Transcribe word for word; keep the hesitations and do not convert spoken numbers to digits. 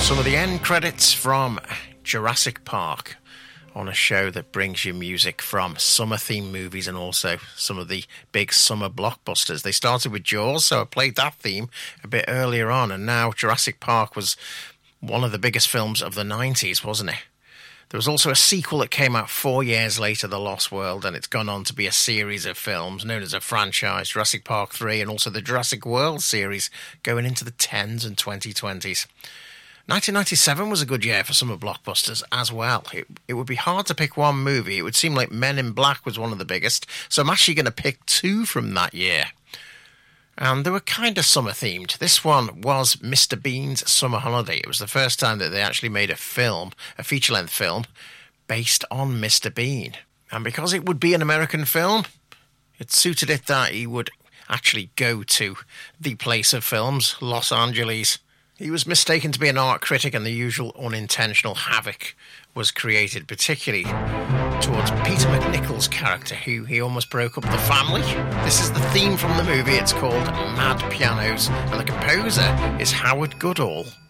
Some of the end credits from Jurassic Park, on a show that brings you music from summer-themed movies and also some of the big summer blockbusters. They started with Jaws, so I played that theme a bit earlier on, and now Jurassic Park was one of the biggest films of the nineties, wasn't it? There was also a sequel that came out four years later, The Lost World, and it's gone on to be a series of films known as a franchise, Jurassic Park three, and also the Jurassic World series going into the tens and twenty twenties. nineteen ninety-seven was a good year for summer blockbusters as well. It, it would be hard to pick one movie. It would seem like Men in Black was one of the biggest, so I'm actually going to pick two from that year. And they were kind of summer-themed. This one was Mister Bean's Summer Holiday. It was the first time that they actually made a film, a feature-length film, based on Mister Bean. And because it would be an American film, it suited it that he would actually go to the place of films, Los Angeles. He was mistaken to be an art critic, and the usual unintentional havoc was created, particularly towards Peter McNichol's character, who he almost broke up the family. This is the theme from the movie. It's called Mad Pianos, and the composer is Howard Goodall.